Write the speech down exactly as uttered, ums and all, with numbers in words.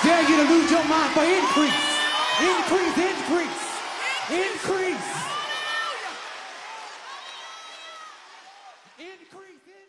Dare you to lose your mind for increase. Increase, increase, increase. Increase, increase.